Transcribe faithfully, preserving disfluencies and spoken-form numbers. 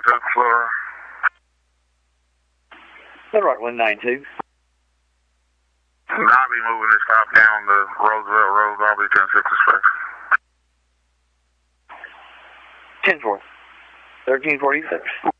two, Florida. Good right, one nine two. I'll be moving this stop down the Roosevelt Road. I'll be ten sixty-six. ten four. thirteen forty-six.